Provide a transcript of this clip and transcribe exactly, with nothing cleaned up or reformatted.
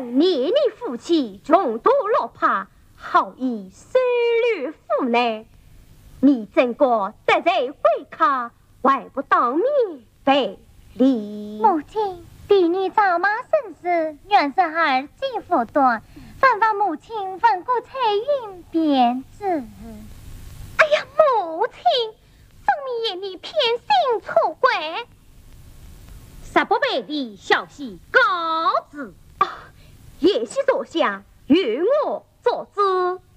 念你夫妻重度落魄，好以收留父内，你怎个得罪贵客，还不当面赔礼？ 母亲，弟你早马生死，原是儿媳妇断，烦望母亲问过彩云便知。 哎呀，母亲，分明言你偏心错怪， 十不备的小婿告知。啊，叶希所想，由我做主。